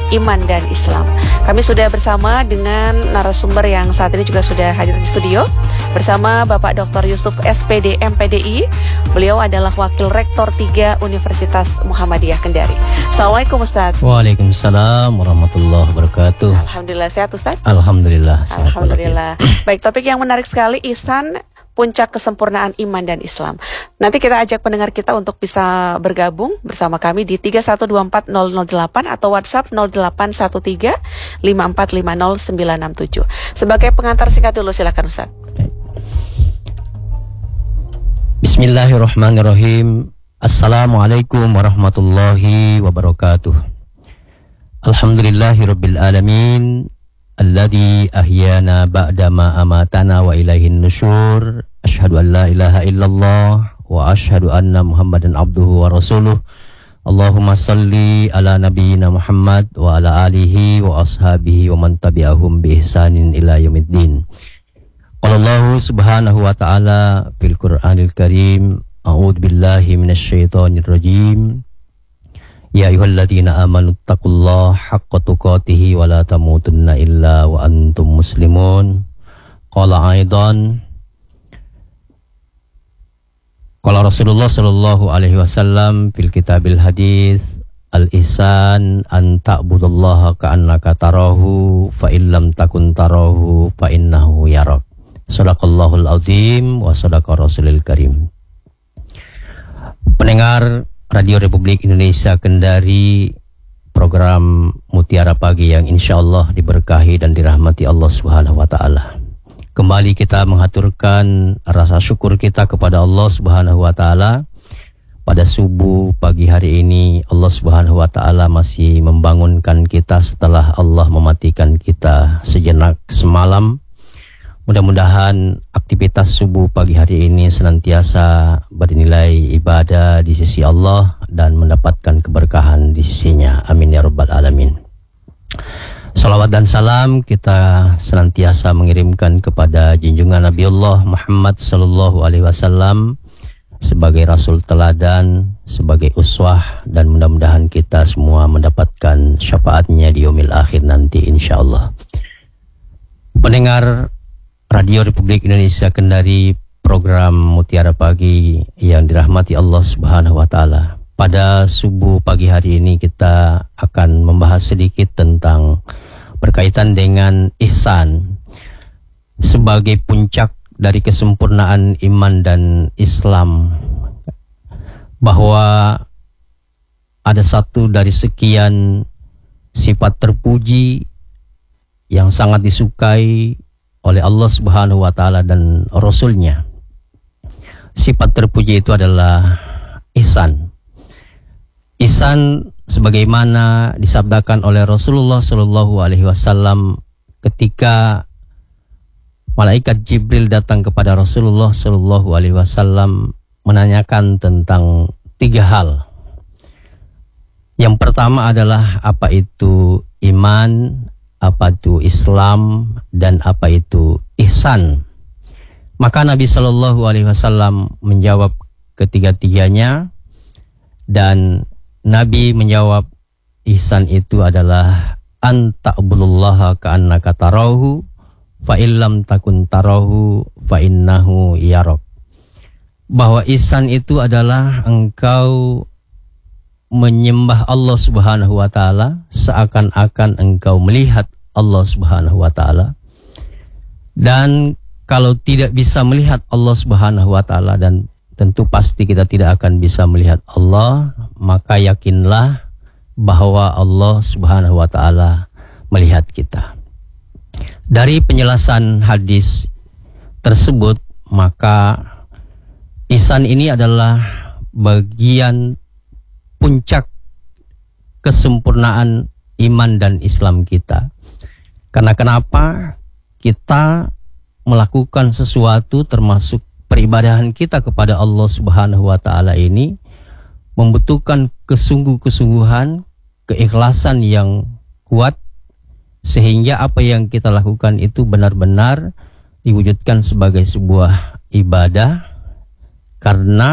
Iman dan Islam. Kami sudah bersama dengan narasumber yang saat ini juga sudah hadir di studio bersama Bapak Dr. Yusuf SPD MPDI. Beliau adalah Wakil Rektor 3 Universitas Muhammadiyah Kendari. Assalamualaikum Ustaz. Waalaikumsalam warahmatullahi wabarakatuh. Alhamdulillah, sehat Ustaz? Alhamdulillah. Alhamdulillah. Baik, topik yang menarik sekali, ihsan, puncak kesempurnaan iman dan Islam. Nanti kita ajak pendengar kita untuk bisa bergabung bersama kami di 3124008 atau WhatsApp 0813-5450-967. Sebagai pengantar singkat dulu, silakan Ustaz. Bismillahirrahmanirrahim. Assalamualaikum warahmatullahi wabarakatuh. Alhamdulillahirabbil alamin. Alladzi ahyana ba'dama amatana wa ilaihin nusyur. Asyhadu an la ilaha illallah wa asyhadu anna Muhammadan abduhu wa rasuluh. Allahumma salli ala nabiyyina Muhammad wa ala alihi wa ashabihi wa man tabi'ahum bi ihsanin ila yaumiddin. Qala Allah subhanahu wa ta'ala fil Qur'anil Karim, a'udzu billahi minasyaitonir rajim. Ya ayyuhalladzina amanu taqullaha haqqa tuqatih wa la tamutunna illa wa antum muslimun. Qala aidan, qala Rasulullah sallallahu alaihi wasallam fil kitabil hadis, al-ihsan an ta'budallaha ka'annaka tarahu fa illam takun tarahu fa innahu yarak. Shadaqallahul azim wa shadaqa rasulil karim. Pendengar Radio Republik Indonesia Kendari, program Mutiara Pagi yang insya Allah diberkahi dan dirahmati Allah Subhanahu wa Ta'ala. Kembali kita mengaturkan rasa syukur kita kepada Allah Subhanahu wa Ta'ala. Pada subuh pagi hari ini Allah Subhanahu wa Ta'ala masih membangunkan kita setelah Allah mematikan kita sejenak semalam. Mudah-mudahan aktivitas subuh pagi hari ini senantiasa bernilai ibadah di sisi Allah dan mendapatkan keberkahan di sisinya. Amin ya rabbal alamin. Salawat dan salam kita senantiasa mengirimkan kepada junjungan Nabi Allah Muhammad sallallahu alaihi wasallam sebagai rasul teladan, sebagai uswah, dan mudah-mudahan kita semua mendapatkan syafaatnya di yaumil akhir nanti insyaallah. Pendengar Radio Republik Indonesia Kendari, program Mutiara Pagi yang dirahmati Allah Subhanahu wa Ta'ala. Pada subuh pagi hari ini kita akan membahas sedikit tentang berkaitan dengan ihsan sebagai puncak dari kesempurnaan iman dan Islam, bahwa ada satu dari sekian sifat terpuji yang sangat disukai oleh Allah Subhanahu wa Ta'ala dan Rasulnya. Sifat terpuji itu adalah ihsan. Ihsan sebagaimana disabdakan oleh Rasulullah Shallallahu alaihi wasallam ketika malaikat Jibril datang kepada Rasulullah Shallallahu alaihi wasallam menanyakan tentang 3 hal. Yang pertama adalah apa itu iman, apa itu Islam, dan apa itu ihsan. Maka Nabi Shallallahu alaihi wasallam menjawab ketiga-tiganya, dan Nabi menjawab ihsan itu adalah an ta'budullaha ka'annaka tarahu fa illam takun tarahu fa innahu yarak. Bahwa ihsan itu adalah engkau menyembah Allah Subhanahu wa Ta'ala seakan-akan engkau melihat Allah Subhanahu wa Ta'ala. Dan kalau tidak bisa melihat Allah Subhanahu wa Ta'ala, dan tentu pasti kita tidak akan bisa melihat Allah, maka yakinlah bahwa Allah Subhanahu wa Ta'ala melihat kita. Dari penjelasan hadis tersebut, maka ihsan ini adalah bagian puncak kesempurnaan iman dan Islam kita. Karena kenapa? Kita melakukan sesuatu termasuk peribadahan kita kepada Allah Subhanahu wa Ta'ala ini membutuhkan kesungguh-sungguhan, keikhlasan yang kuat, sehingga apa yang kita lakukan itu benar-benar diwujudkan sebagai sebuah ibadah, karena